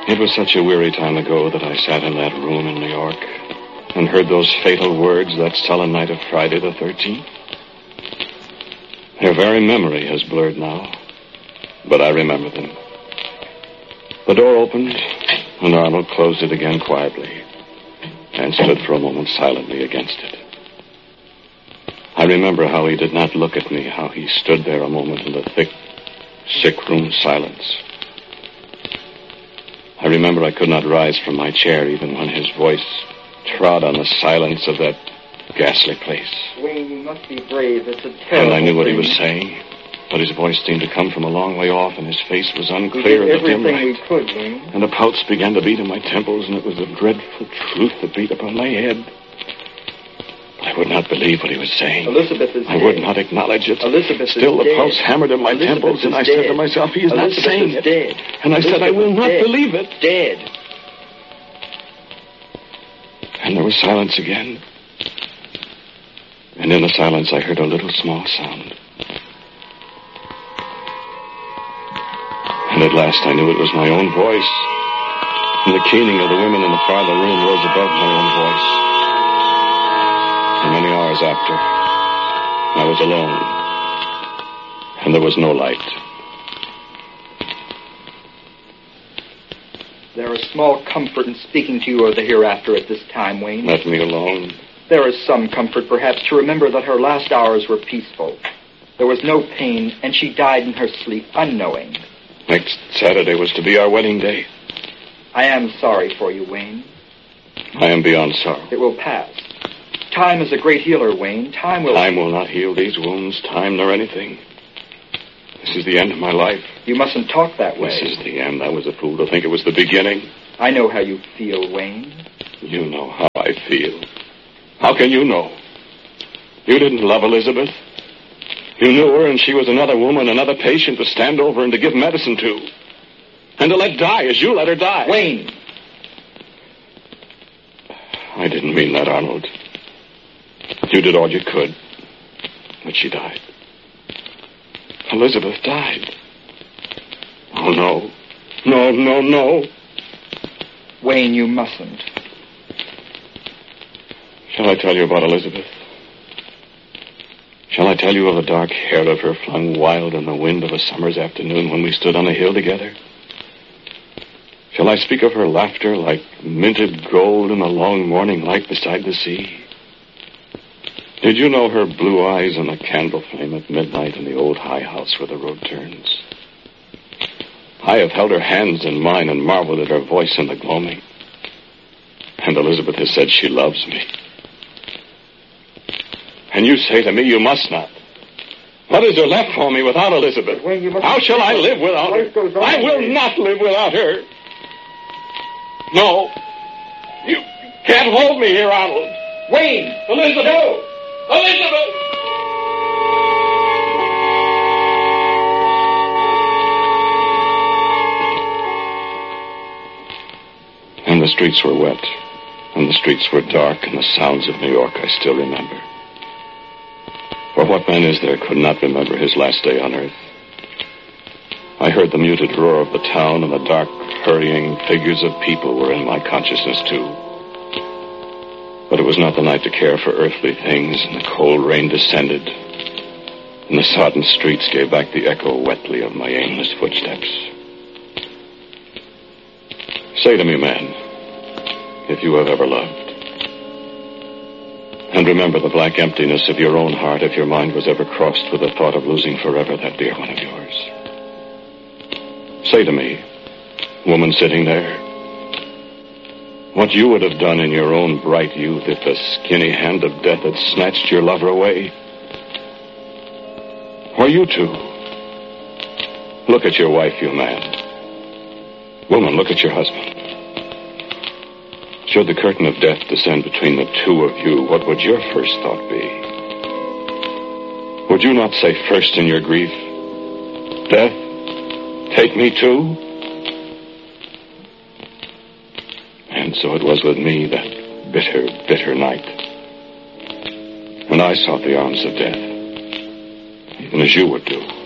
It was such a weary time ago that I sat in that room in New York and heard those fatal words that sullen night of Friday the 13th. Their very memory has blurred now, but I remember them. The door opened, and Arnold closed it again quietly and stood for a moment silently against it. I remember how he did not look at me, how he stood there a moment in the thick, sick room silence. I remember I could not rise from my chair even when his voice trod on the silence of that ghastly place. Wayne, you must be brave. It's a terrible And I knew what he thing. was saying, but his voice seemed to come from a long way off, and his face was unclear in the dim everything light. we could, Wayne. And the pulse began to beat in my temples, and it was the dreadful truth that beat upon my head. But I would not believe what he was saying. Elizabeth is I dead. would not acknowledge it. Elizabeth Still, is the dead. pulse hammered in my Elizabeth temples, and is I said to dead. myself, he is not Elizabeth saying is it. Dead. And I said, I will not dead. believe it. Dead. And there was silence again. And in the silence, I heard a little small sound. And at last, I knew it was my own voice. And the keening of the women in the farther room rose above my own voice. For many hours after, I was alone. And there was no light. There is small comfort in speaking to you of the hereafter at this time, Wayne. Let me alone. There is some comfort, perhaps, to remember that her last hours were peaceful. There was no pain, and she died in her sleep, unknowing. Next Saturday was to be our wedding day. I am sorry for you, Wayne. I am beyond sorrow. It will pass. Time is a great healer, Wayne. Time will not heal these wounds, time nor anything. This is the end of my life. You mustn't talk that way. This is the end. I was a fool to think it was the beginning. I know how you feel, Wayne. You know how I feel. How can you know? You didn't love Elizabeth. You knew her, and she was another woman, another patient to stand over and to give medicine to. And to let die as you let her die. Wayne! I didn't mean that, Arnold. You did all you could. But she died. Elizabeth died. Oh, no. No, no, no. Wayne, you mustn't. Shall I tell you about Elizabeth? Shall I tell you of the dark hair of her flung wild in the wind of a summer's afternoon when we stood on a hill together? Shall I speak of her laughter like minted gold in the long morning light beside the sea? Did you know her blue eyes in the candle flame at midnight in the old high house where the road turns? I have held her hands in mine and marveled at her voice in the gloaming. And Elizabeth has said she loves me. And you say to me, you must not. What is there left for me without Elizabeth? Wayne, How shall I live without her? I will not live without her. No. You can't hold me here, Arnold. Wayne! Elizabeth! No! Elizabeth! And the streets were wet, and the streets were dark, and the sounds of New York I still remember. For what man is there could not remember his last day on earth? I heard the muted roar of the town, and the dark, hurrying figures of people were in my consciousness, too. But it was not the night to care for earthly things, and the cold rain descended, and the sodden streets gave back the echo wetly of my aimless footsteps. Say to me, man, if you have ever loved. And remember the black emptiness of your own heart if your mind was ever crossed with the thought of losing forever that dear one of yours. Say to me, woman sitting there, what you would have done in your own bright youth if the skinny hand of death had snatched your lover away. Or you too. Look at your wife, you man. Woman, look at your husband. Should the curtain of death descend between the two of you, what would your first thought be? Would you not say first in your grief, Death, take me too? And so it was with me that bitter, bitter night. And I sought the arms of death, even as you would do.